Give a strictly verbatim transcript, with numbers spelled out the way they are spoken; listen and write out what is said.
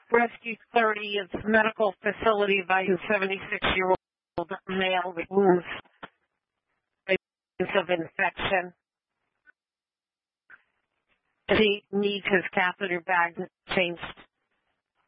Rescue thirty is medical facility by a seventy-six-year-old male with wounds of infection. He needs his catheter bag changed